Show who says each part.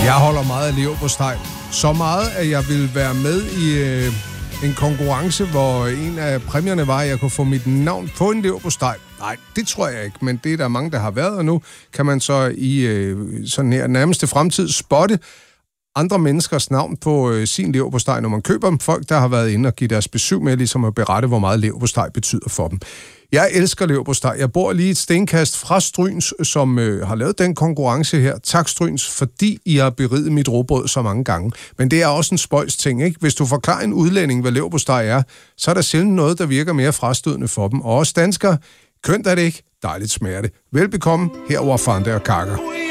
Speaker 1: Jeg holder meget af leverpostej. Så meget, at jeg vil være med i en konkurrence, hvor en af præmierne var, at jeg kunne få mit navn på en leverpostej. Nej, det tror jeg ikke, men det er der mange, der har været, og nu kan man så i sådan her nærmeste fremtid spotte andre menneskers navn på sin leverpostej, når man køber dem. Folk, der har været inde og give deres besøg med, ligesom at berette, hvor meget leverpostej betyder for dem. Jeg elsker leverpostej. Jeg bor lige et stenkast fra Stryns, som har lavet den konkurrence her. Tak, Stryns, fordi I har beriget mit rugbrød så mange gange. Men det er også en spøjs ting, ikke? Hvis du forklarer en udlænding, hvad leverpostej er, så er der sjældent noget, der virker mere frastødende for dem. Og også danskere, kønt er det ikke, dejligt smager det. Velbekomme, her over Fante og Kakker.